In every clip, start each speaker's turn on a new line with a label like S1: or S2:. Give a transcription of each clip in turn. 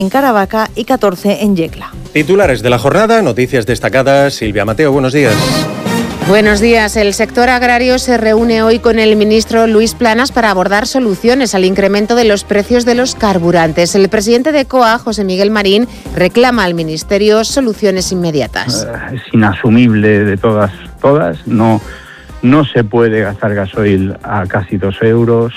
S1: en Caravaca y 14 en Yecla.
S2: Titulares de la jornada, noticias destacadas. Silvia Mateo, buenos días.
S3: Buenos días. El sector agrario se reúne hoy con el ministro Luis Planas para abordar soluciones al incremento de los precios de los carburantes. El presidente de COA, José Miguel Marín, reclama al ministerio soluciones inmediatas.
S4: Es inasumible de todas. No se puede gastar gasoil a casi 2 euros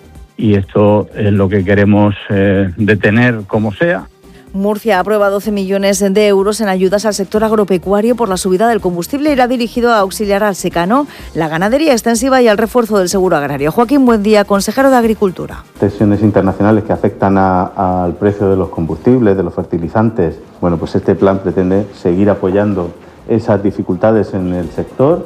S4: y esto es lo que queremos detener como sea.
S1: Murcia aprueba 12 millones de euros en ayudas al sector agropecuario por la subida del combustible. Irá dirigido a auxiliar al secano, la ganadería extensiva y al refuerzo del seguro agrario. Joaquín Buendía, consejero de Agricultura.
S5: Tensiones internacionales que afectan al precio de los combustibles, de los fertilizantes. Bueno, pues este plan pretende seguir apoyando esas dificultades en el sector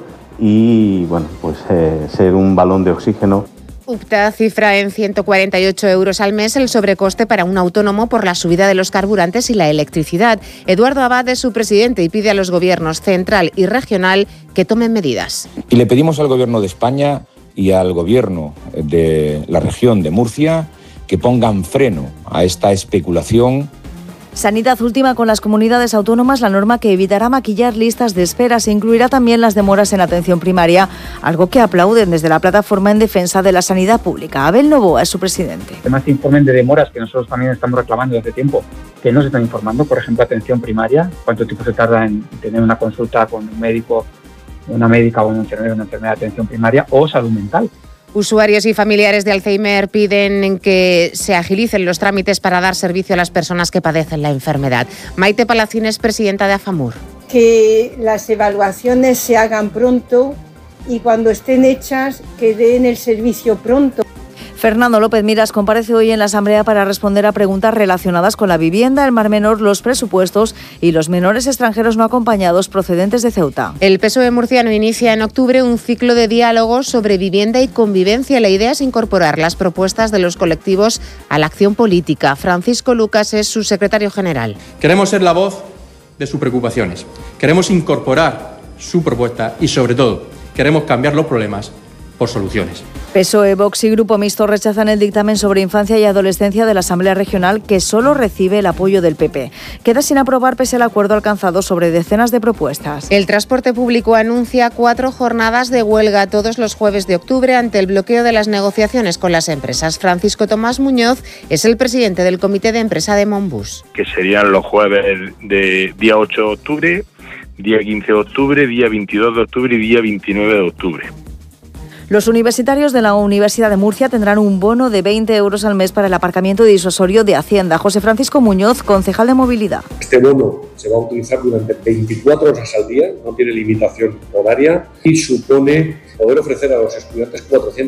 S5: y, bueno, pues ser un balón de oxígeno.
S3: UPTA cifra en 148 euros al mes el sobrecoste para un autónomo por la subida de los carburantes y la electricidad. Eduardo Abad es su presidente y pide a los gobiernos central y regional que tomen medidas.
S6: Y le pedimos al Gobierno de España y al Gobierno de la región de Murcia que pongan freno a esta especulación.
S1: Sanidad ultima con las comunidades autónomas la norma que evitará maquillar listas de espera. Se incluirá también las demoras en atención primaria, algo que aplauden desde la plataforma en defensa de la sanidad pública. Abel Novoa es su presidente.
S7: Además, se informen de demoras que nosotros también estamos reclamando desde tiempo, que no se están informando. Por ejemplo, atención primaria, cuánto tiempo se tarda en tener una consulta con un médico, una médica o un enfermero, una enfermera de atención primaria, o salud mental.
S3: Usuarios y familiares de Alzheimer piden que se agilicen los trámites para dar servicio a las personas que padecen la enfermedad. Maite Palacín es presidenta de AFAMUR.
S8: Que las evaluaciones se hagan pronto y cuando estén hechas que den el servicio pronto.
S1: Fernando López Miras comparece hoy en la Asamblea para responder a preguntas relacionadas con la vivienda, el Mar Menor, los presupuestos y los menores extranjeros no acompañados procedentes de Ceuta.
S3: El PSOE murciano inicia en octubre un ciclo de diálogos sobre vivienda y convivencia. La idea es incorporar las propuestas de los colectivos a la acción política. Francisco Lucas es su secretario general.
S9: Queremos ser la voz de sus preocupaciones. Queremos incorporar su propuesta y, sobre todo, queremos cambiar los problemas por soluciones.
S1: PSOE, Vox y Grupo Mixto rechazan el dictamen sobre infancia y adolescencia de la Asamblea Regional, que solo recibe el apoyo del PP. Queda sin aprobar pese al acuerdo alcanzado sobre decenas de propuestas.
S3: El transporte público anuncia 4 jornadas de huelga todos los jueves de octubre ante el bloqueo de las negociaciones con las empresas. Francisco Tomás Muñoz es el presidente del Comité de Empresa de Monbus.
S10: Que serían los jueves de día 8 de octubre, día 15 de octubre, día 22 de octubre y día 29 de octubre.
S1: Los universitarios de la Universidad de Murcia tendrán un bono de 20 euros al mes para el aparcamiento disuasorio de Hacienda. José Francisco Muñoz, concejal de Movilidad.
S11: Este bono se va a utilizar durante 24 horas al día, no tiene limitación horaria y supone poder ofrecer a los estudiantes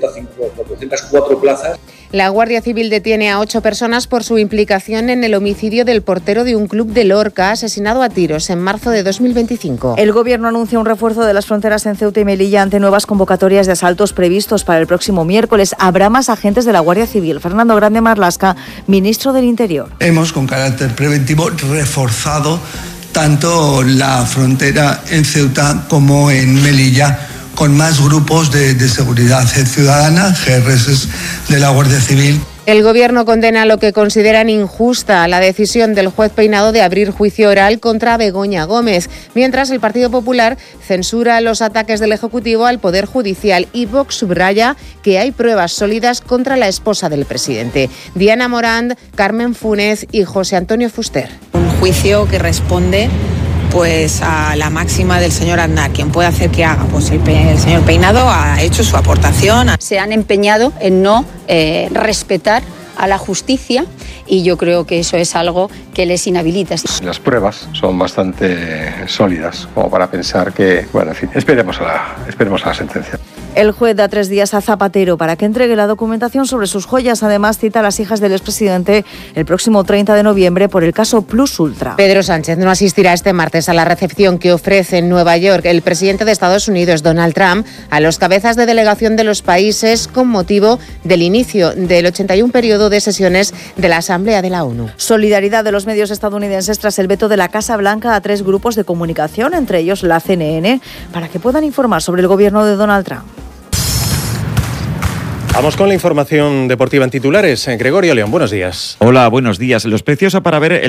S11: 404 plazas.
S3: La Guardia Civil detiene a 8 personas por su implicación en el homicidio del portero de un club de Lorca, asesinado a tiros en marzo de 2025.
S1: El Gobierno anuncia un refuerzo de las fronteras en Ceuta y Melilla ante nuevas convocatorias de asaltos previstos para el próximo miércoles. Habrá más agentes de la Guardia Civil. Fernando Grande Marlaska, ministro del Interior.
S12: Hemos, con carácter preventivo, reforzado tanto la frontera en Ceuta como en Melilla, con más grupos de seguridad ciudadana, GRS de la Guardia Civil.
S3: El Gobierno condena lo que consideran injusta la decisión del juez Peinado de abrir juicio oral contra Begoña Gómez, mientras el Partido Popular censura los ataques del Ejecutivo al Poder Judicial y Vox subraya que hay pruebas sólidas contra la esposa del presidente. Diana Morand, Carmen Funes y José Antonio Fuster.
S13: Un juicio que responde pues a la máxima del señor Aznar, quien puede hacer que haga, pues el señor Peinado ha hecho su aportación.
S14: Se han empeñado en no respetar a la justicia y yo creo que eso es algo que les inhabilita.
S15: Las pruebas son bastante sólidas como para pensar que, bueno, en fin, esperemos a la sentencia.
S1: El juez da 3 días a Zapatero para que entregue la documentación sobre sus joyas. Además, cita a las hijas del expresidente el próximo 30 de noviembre por el caso Plus Ultra.
S3: Pedro Sánchez no asistirá este martes a la recepción que ofrece en Nueva York el presidente de Estados Unidos, Donald Trump, a los cabezas de delegación de los países con motivo del inicio del 81 periodo de sesiones de la Asamblea de la ONU.
S1: Solidaridad de los medios estadounidenses tras el veto de la Casa Blanca a 3 grupos de comunicación, entre ellos la CNN, para que puedan informar sobre el gobierno de Donald Trump.
S2: Vamos con la información deportiva en titulares. Gregorio León, buenos días.
S16: Hola, buenos días. Los precios para ver el